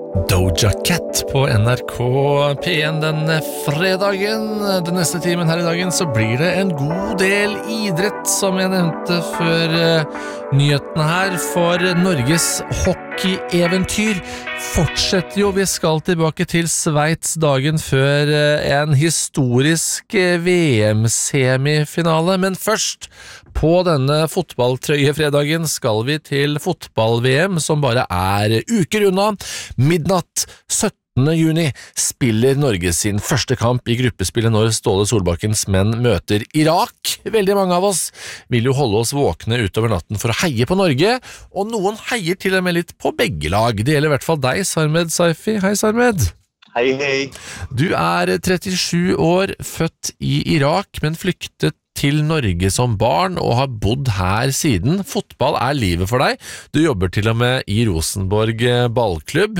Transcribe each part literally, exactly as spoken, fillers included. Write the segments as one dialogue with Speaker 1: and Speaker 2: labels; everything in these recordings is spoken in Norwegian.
Speaker 1: Doja Cat på N R K P en den fredagen. Den neste timen her i dagen så blir det en god del idrett, som jeg nevnte før uh, nyhetene her, for Norges hockeyeventyr fortsetter jo. Vi skal tilbake til Sveits dagen før uh, en historisk uh, V M-semifinale, men først på denne fotballtrøyefredagen skal vi til fotball-V M, som bare er uker unna. Midnatt syttende juni spiller Norge sin første kamp i gruppespillet når Ståle Solbakkens menn møter Irak. Veldig mange av oss vil jo holde oss våkne utover natten for å heie på Norge, og noen heier til og med litt på begge lag. Det gjelder i hvert fall deg, Sarmed Saifi. Hei, Sarmed.
Speaker 2: Hei, hei.
Speaker 1: Du er trettisju år, født i Irak, men flyktet til Norge som barn og har bodd her siden. Fotball er livet for deg. Du jobber til og med i Rosenborg ballklubb.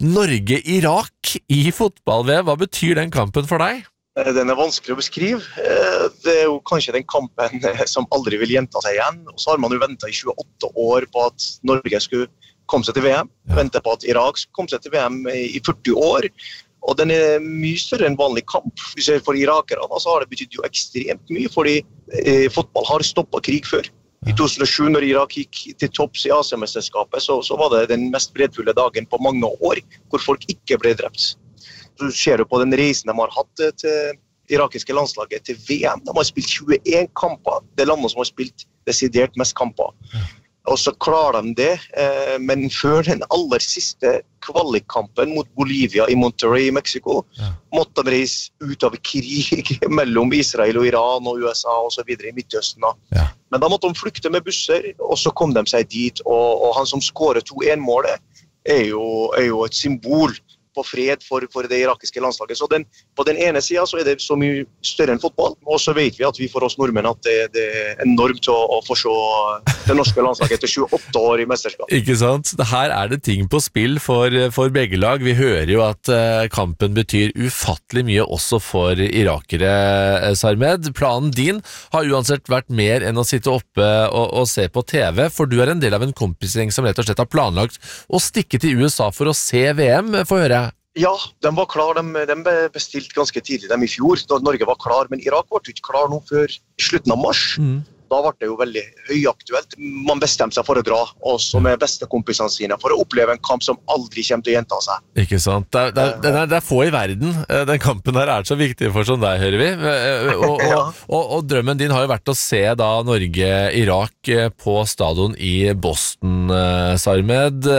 Speaker 1: Norge-Irak i fotball-V M, hva betyr den kampen for deg?
Speaker 2: Den er vanskelig å beskrive. Det er jo kanskje den kampen som aldri vil gjenta seg igjen. Og så har man jo ventet i tjueåtte år på at Norge skulle komme seg til V M. Ja. Ventet på at Irak skulle komme seg til V M i førti år. Og den er mye større enn vanlig kamp. Vi ser for irakerne, så har det betydd jo ekstremt mye, fordi eh, fotball har stoppet krig før. I to tusen og sju, når Irak gikk til topps i Asia-mesterskapet, så, så var det den mest fredfulle dagen på mange år, hvor folk ikke ble drept. Så ser du på den reisen de har hatt til irakiske landslaget til V M. De har spilt tjueen kamper. Det er landet som har spilt desidert mest kamper. Og så klarer de det, eh, men før den aller siste kvalikkampen mot Bolivia i Monterrey i Mexico, ja. måtte de reise ut av krig mellom Israel og Iran og U S A og så videre i Midtøsten. Ja. Men da måtte de flykte med busser, og så kom de seg dit, og, og han som skårer to en-målet er jo, er jo et symbol på fred for, for det irakiske landslaget. Så den, på den ene siden så er det så mye større enn fotball, og så vet vi at vi for oss nordmenn at det, det er enormt å, å få se det norske landslaget etter tjueåtte år i mesterskap.
Speaker 1: Ikke sant? Her er det ting på spill for, for begge lag. Vi hører jo at uh, kampen betyr ufattelig mye også for irakere, Sarmed. Planen din har uansett vært mer enn å sitte oppe og, og se på T V, for du er en del av en kompisgjeng som rett og slett har planlagt å stikke til U S A for å se V M. Få høre.
Speaker 2: Ja, de var klar, de, de ble bestilt ganske tidlig, de i fjor, da Norge var klar, men Irak var ikke klar nå før slutten av mars. Mm. Da var det jo veldig høyaktuelt. Man bestemte seg for å dra, også med bestekompisene sine, for å oppleve en kamp som aldri kommer til å gjenta seg.
Speaker 1: Ikke sant? Det er, det er, det er, det er få i verden. Den kampen her er så viktig for som deg, hører vi. Og, og, ja. og, og, og drømmen din har jo vært å se da Norge-Irak på stadion i Boston, Sarmed.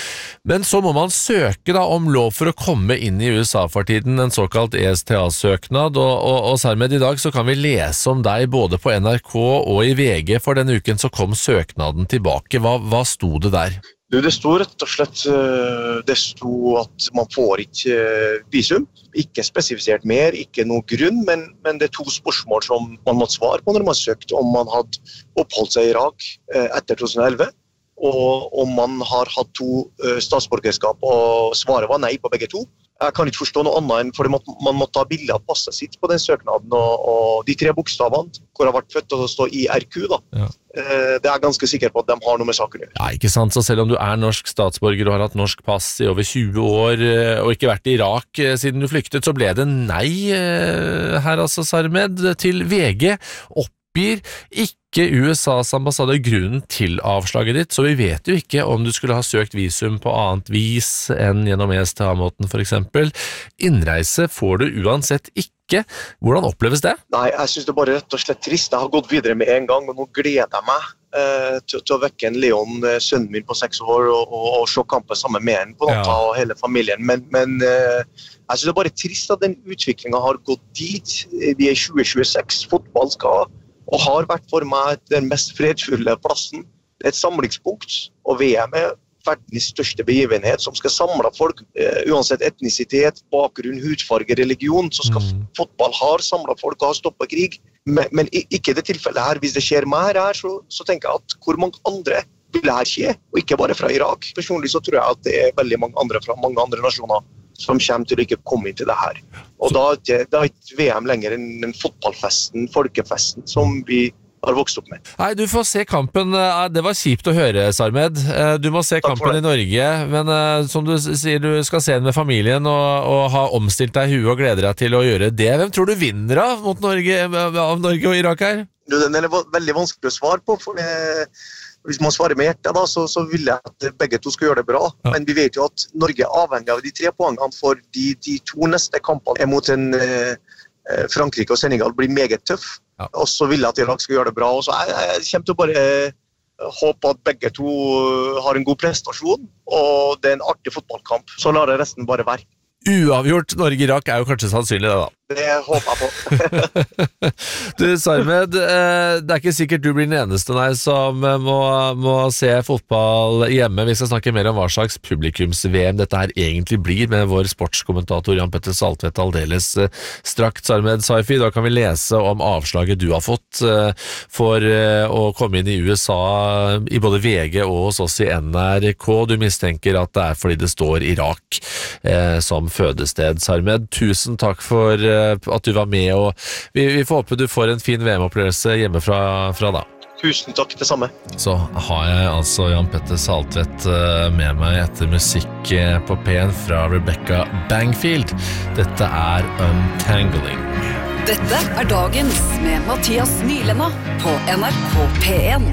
Speaker 1: Men så må man søke da om lov for å komme inn i U S A for tiden, en såkalt E S T A-søknad, og, og, og Sarmed, i dag så kan vi lese om deg både på N R K og i V G, for denne uken så kom søknaden tilbake. Hva, hva sto det der?
Speaker 2: Du, det sto rett og slett, det sto at man får ikke visum, ikke spesifisert mer, ikke noen grunn, men, men det er to spørsmål som man måtte svare på når man søkte, om man hadde oppholdt seg i Irak etter to tusen og elleve, og om man har hatt to statsborgerskap, og svaret var nei på begge to. Jeg kan ikke forstå noe annet enn, for man må ta bilde av passet sitt på den søknaden, og, og de tre bokstavene, hvor jeg har vært født, og stå I R Q da. Ja. Det er jeg ganske sikker på at de har noe med saken å gjøre.
Speaker 1: Ja, ikke sant? Så selv om du er norsk statsborger og har hatt norsk pass i over tjue år, og ikke vært I Irak siden du flyktet, så ble det nei her, altså, Sarmed, til V G. Oppgir ikke U S A's ambassade grunnen til avslaget ditt, så vi vet jo ikke om du skulle ha søkt visum på annet vis enn gjennom E S T A-måten for eksempel. Innreise får du uansett ikke. Hvordan oppleves det?
Speaker 2: Nei, jeg synes det er bare rett og slett trist. Jeg har gått videre med en gang, og nå gleder jeg meg eh, til, til å vekke en Leon, sønnen min på seks år, og, og, og se kampen sammen med han på natta, ja. Og hele familien. Men, men eh, jeg synes det er bare trist at den utviklingen har gått dit. Vi er tjue tjueseks, fotball skal og har vært for meg den mest fredfulle plassen. Det er et samlingspunkt, og V M er verdens største begivenhet som skal samle folk, uh, uansett etnisitet, bakgrunn, hudfarge, religion, så skal mm. fotball har samlet folk og har stoppet krig. Men, men ikke det tilfellet her. Hvis det skjer mer her, så, så tenker jeg at hvor mange andre vil det her skje, og ikke bare fra Irak. Personlig så tror jeg at det er veldig mange andre fra mange andre nasjoner som kommer til å ikke komme inn til det her. Og da, da er ikke V M lenger en, en fotballfesten, folkefesten, som vi har vokst opp med.
Speaker 1: Nei, du får se kampen. Det var kjipt å høre, Sarmed. Du må se kampen i Norge, men som du sier, du skal se den med familien og, og ha omstilt deg i huet og gleder deg til å gjøre det. Hvem tror du vinner av mot Norge, av Norge og Irak her?
Speaker 2: Du, den er veldig vanskelig å svare på, for det, hvis man svarer med hjertet, da, så, så vil jeg at begge to skal gjøre det bra. Ja. Men vi vet jo at Norge er avhengig av de tre poengene, for de, de to neste kampene er mot en eh, Frankrike og Senegal blir meget tøff. Ja. Og så vil jeg at Irak skal gjøre det bra. Og så jeg, jeg kommer til å bare håpe at begge to har en god prestasjon, og det er en artig fotballkamp. Så lar jeg resten bare være.
Speaker 1: Uavgjort Norge-Irak er jo kanskje sannsynlig det da.
Speaker 2: Det håper jeg på.
Speaker 1: Du, Sarmed, det er ikke sikkert du blir den eneste nei, som må, må se fotball hjemme. Vi skal snakke mer om hva slags publikums-V M dette her egentlig blir med vår sportskommentator Jan Petter Saltvedt aldeles strakt. Sarmed Saifi, da kan vi lese om avslaget du har fått for å komme inn i U S A i både V G og hos oss i N R K. Du mistenker at det er fordi det står Irak eh, som fødested. Sarmed, tusen takk for at du var med, og vi, vi får håpe du får en fin V M-opplevelse hjemmefra fra da.
Speaker 2: Tusen takk, det samme.
Speaker 1: Så har jeg altså Jan Petter Saltvedt med meg etter musikk på P en fra Rebecca Bangfield. Dette er Untangling.
Speaker 3: Dette er Dagens med Mathias Nylenda på N R K P en.